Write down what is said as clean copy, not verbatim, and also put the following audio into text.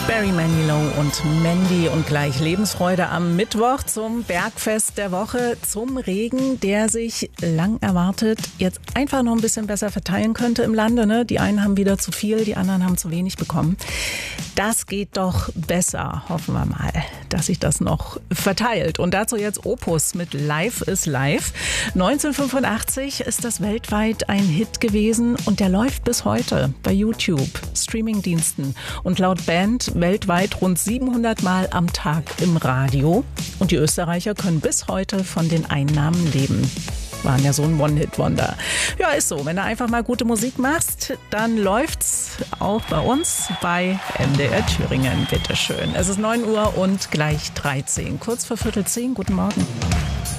Barry Manilow und Mandy und gleich Lebensfreude am Mittwoch zum Bergfest der Woche, zum Regen, der sich lang erwartet jetzt einfach noch ein bisschen besser verteilen könnte im Lande. Ne? Die einen haben wieder zu viel, die anderen haben zu wenig bekommen. Das geht doch besser, hoffen wir mal, dass sich das noch verteilt. Und dazu jetzt Opus mit Life is Life. 1985 ist das weltweit ein Hit gewesen und der läuft bis heute bei YouTube, Streamingdiensten und laut Band weltweit rund 700 Mal am Tag im Radio. Und die Österreicher können bis heute von den Einnahmen leben. Waren ja so ein One-Hit-Wonder. Ja, ist so. Wenn du einfach mal gute Musik machst, dann läuft's auch bei uns bei MDR Thüringen. Bitteschön. Es ist 9 Uhr und gleich 13. Kurz vor 9:45. Guten Morgen.